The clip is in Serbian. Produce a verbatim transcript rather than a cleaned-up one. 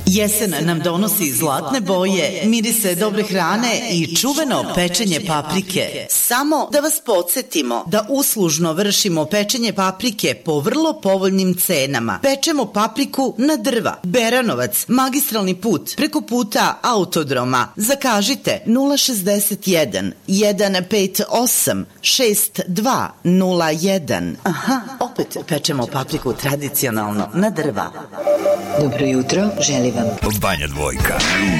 Jesen nam donosi zlatne boje, mirise dobre hrane i čuveno pečenje paprike. Samo da vas podsjetimo da uslužno vršimo pečenje paprike po vrlo povoljnim cenama. Pečemo papriku na drva. Beranovac, magistralni put, preko puta Autodroma. Zakažite nula šezdeset jedan, jedan pet osam, šest dva nula jedan. Aha, opet pečemo papriku tradicionalno na drva. Dobro jutro, želim vam Banja Dvojka.